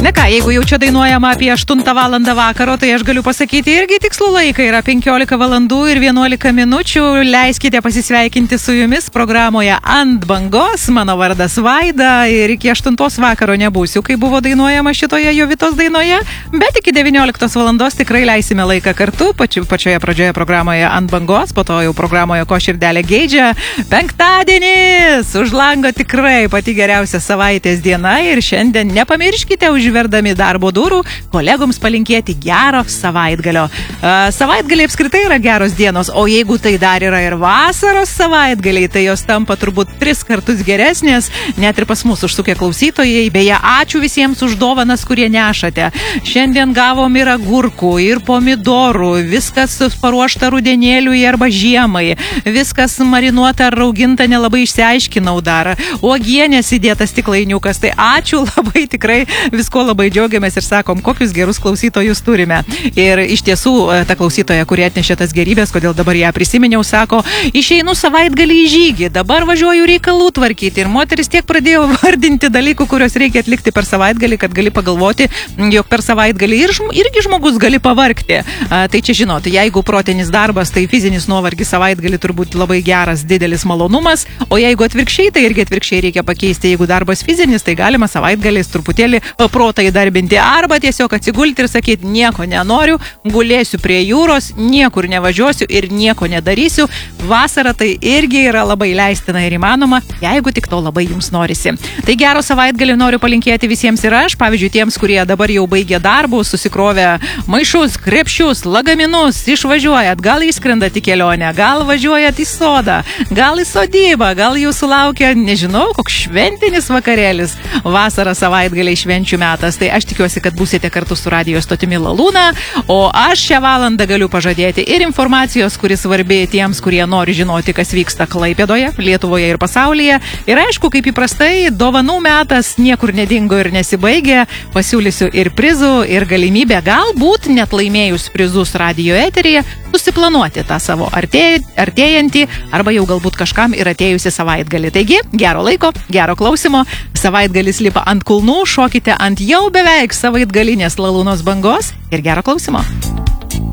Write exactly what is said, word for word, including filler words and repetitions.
Na ką, jeigu jau čia dainuojama apie aštuntą valandą vakaro, tai aš galiu pasakyti irgi tikslų laiką. Yra penkiolika valandų ir vienuolika minučių. Leiskite pasisveikinti su jumis programoje Ant bangos. Mano vardas Vaida ir iki aštuntos vakaro nebūsiu, kai buvo dainuojama šitoje Jovitos dainoje. Bet iki devynioliktos valandos tikrai leisime laiką kartu. Pači, pačioje pradžioje programoje Ant bangos, po to jau programoje Ko širdelė geidžia. Penktadienis! Už lango tikrai pati geriausia savaitės diena ir šiandien nepamirškite užverdami darbo durų kolegoms palinkėti gero savaitgalio. Uh, savaitgaliai apskritai yra geros dienos, o jeigu tai dar yra ir vasaros savaitgaliai, tai jos tampa turbūt tris kartus geresnės, net ir pas mus užsukę klausytojai. Beje, ačiū visiems už dovanas, kurie nešate. Šiandien gavom ir agurkų, ir pomidorų, viskas paruošta rudenėliui arba žiemai, viskas marinuota ar rauginta, nelabai išsiaiškinau dar. Uogienės įdėtas stiklainiukas, tai ačiū labai, tikrai visko labai džiaugiamės ir sakom, kokius gerus klausytojus turime. Ir iš tiesų, ta klausytoja, kurie atnešė tas gerybės, kodėl dabar ją prisiminiau, sako, išeinu savaitgalį į žygį, dabar važiuoju reikalų tvarkyti. Ir moteris tiek pradėjo vardinti dalykų, kuriuos reikia atlikti per savaitgalį, kad gali pagalvoti, jog per savaitgalį ir, irgi žmogus gali pavargti. A, tai čia žinot, jeigu protinis darbas, tai fizinis nuovargis savaitgalį turbūt labai geras, didelis malonumas, o jeigu atvirkščiai, tai irgi atvirkščiai reikia pakeisti. Jeigu darbas fizinis, tai galima savaitgaliais truputėlį protą įdarbinti arba tiesiog atsigulti ir sakyti, nieko nenoriu, gulėsiu prie jūros, niekur nevažiuosiu ir nieko nedarysiu. Vasara tai irgi yra labai leistina ir įmanoma, jeigu tik to labai jums norisi. Tai gero savaitgalį noriu palinkėti visiems ir aš, pavyzdžiui, tiems, kurie dabar jau baigė darbus, susikrovę maišus, krepšius, lagaminus, išvažiuojat, gal įskrendat į kelionę, gal važiuojat į sodą, gal į sodybą, gal jūsų laukia, nežinau, koks šventinis vakarėlis. Vasara savaitgaliai švenčių metas, tai aš tikiuosi, kad būsite kartu su radijo stotimi Lalūna, o aš šią valandą galiu pažadėti ir informacijos, kuris svarbi tiems, kurie nori žinoti, kas vyksta Klaipėdoje, Lietuvoje ir pasaulyje. Ir aišku, kaip įprastai, dovanų metas niekur nedingo ir nesibaigė. Pasiūlysiu ir prizų, ir galimybę galbūt net laimėjus prizus radijo eteryje susiplanuoti tą savo artėj, artėjantį arba jau galbūt kažkam ir atėjusi savaitgalį. Taigi, gero laiko, gero klausimo. Savaitgalis lipa ant kulnų, šokite ant jau beveik savaitgalinės Lalūnos bangos ir gero klausimo.